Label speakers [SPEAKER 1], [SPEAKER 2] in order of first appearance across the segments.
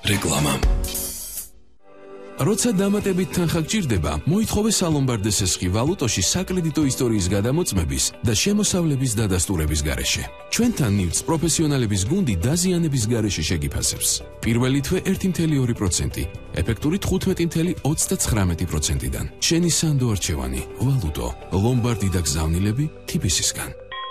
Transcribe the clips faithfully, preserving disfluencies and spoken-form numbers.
[SPEAKER 1] რეკლამა. როცა დამატებით თანხა გჭირდება, მოითხოვე სალომბარდე სესხი ვალუტოში საკრედიტო ისტორიის გადამოწმების და შემოსავლების დადასტურების გარეშე. ჩვენთან ნივთს პროფესიონალების გუნდი დაზიანების გარეშე შეგიფასებს. პირველი თვე ერთი კoma ორი პროცენტი, ეფექტური თხუთმეტი კoma ოცდაცხრამეტი პროცენტიდან. შენი სანდო არჩევანი, ვალუტო, ლომბარდი და გზავნილები თიბისისგან.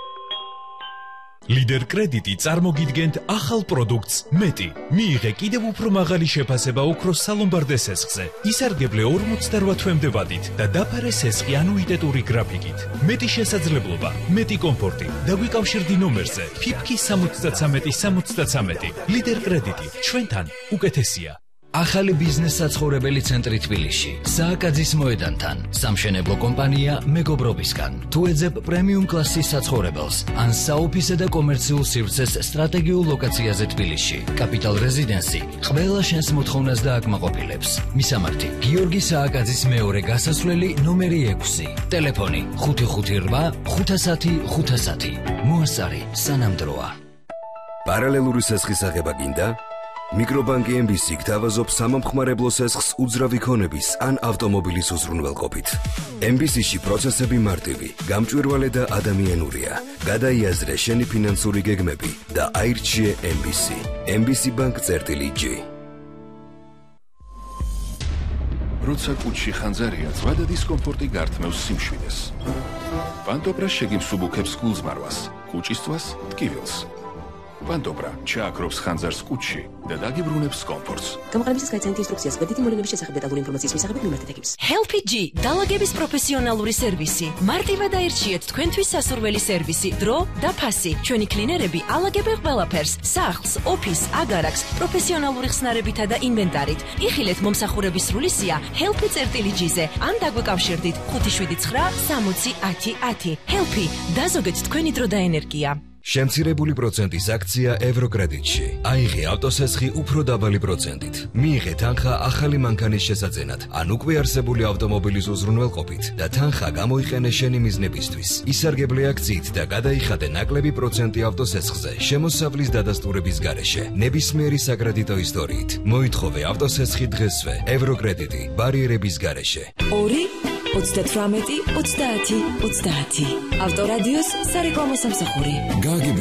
[SPEAKER 2] ლიდერ კრედიტი წარმოგიდგენთ ახალ პროდუქტს მეტი. მიიღე კიდევ უფრო მაღალი შეფასება ოქროს სალომბარდე სესხზე. ისარგებლე ორმოცდარვა თვემდე ვადით და დაფარე სესხი ანუიტეტური გრაფიკით. მეტი შესაძლებლობა, მეტი კომფორტი. დაგვიკავშირდი ნომერზე ფიფკი სამოცდაცამეტი სამოცდაცამეტი. ლიდერ კრედიტი, ჩვენთან უკეთესია.
[SPEAKER 3] ახალი ბიზნეს საცხოვრებელი ცენტრი თბილისში. სააკაძის მოედანთან. სამშენებლო კომპანია მეგობრობისგან. თუ ეძებ პრემიუმ კლასის საცხოვრებელს, ან საოფისე და კომერციულ სივრცეს სტრატეგიულ ლოკაციაზე თბილისში. კაპიტალ რეზიდენსი ყველა შენს მოთხოვნას დააკმაყოფილებს. მისამართი: გიორგი სააკაძის მეორე გასასვლელი ნომერი ექვსი. ტელეფონი ხუთი ხუთი რვა ხუთასათი ხუთასათი. მოასწარი სანამდროა.
[SPEAKER 4] პარალელური სესხის აღება გინდა? მიკრობანკი ემ ბი სი გთავაზობს სამომხმარებლო სესხს უძრავი ქონების ან ავტომობილის უზრუნველყოფით. ემ ბი სი-ში პროცესები მარტივი, გამჭვირვალე და ადამიანურია. გადაიაზრე შენი ფინანსური გეგმები და აირჩიე ემ ბი სი. ემ ბი სი ბანკ წერტილი ჯი.
[SPEAKER 1] როცა კუჩში ხანძარია, ზვადა დისკომფორტი გართმევს სიმშვიდეს. პანტობრა შეგიმსუბუქებს გულზმარვას, კუჭისთვის ტკივილს. პანტობრა ჩააქრობს ხანძარს კუჩში და დაგიბრუნებს კომფორტს.
[SPEAKER 5] გამოყენებისას გაიცანით ინსტრუქციას გვერდითი მოვლენების შესახებ დეტალური ინფორმაციის მისაღებად მიმართეთ ეკიპს.
[SPEAKER 6] ჰელპი ჯი დალაგების პროფესიონალური სერვისი. მარტივად აირჩიეთ თქვენთვის სასურველი სერვისი, დრო და ფასი. ჩვენი კლინერები ალაგებენ ყველაფერს: სახლს, ოფისს, აგარაკს, პროფესიონალური ხსნარებითა და ინვენტარით. იხილეთ მომსახურების სრული სია ჰელპი წერტილი ჯიზე. ან დაგვეკავშირდით ხუთი შვიდი ცხრა სამოცი ათი ათი. ჰელპი, დაზოგეთ თქვენი დრო და ენერგია.
[SPEAKER 4] შემცირებული პროცენტის აქცია ევროკრედიტში. აიღე ავტოსესხი უფრო დაბალი პროცენტით. მიიღე თანხა ახალი მანქანის შესაძენად, ან უკვე არსებული ავტომობილის უზრუნველყოფით და თანხა გამოიყენე შენი მიზნებისთვის. ისარგებლე აქციით და გადაიხადე ნაკლები პროცენტი ავტოსესხზე შემოსავლის დადასტურების გარეშე. ნებისმიერი საკრედიტო ისტორიით. მოითხოვე ავტოსესხი დღესვე. ევროკრედიტი ბარიერების გარეშე.
[SPEAKER 5] ორი ოცდათვრამეტი ოცდაათი ოცდაათი. ავტორადიოს სარეკლამო სამსახური.
[SPEAKER 1] გააგებე